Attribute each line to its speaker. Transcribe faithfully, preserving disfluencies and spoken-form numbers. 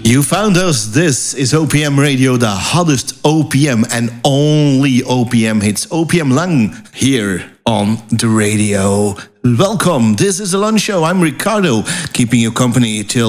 Speaker 1: You found us. This is O P M Radio, the hottest O P M and only O P M hits. O P M Lang here on the radio. Welcome. This is the Lunch Show. I'm Ricardo, keeping you company till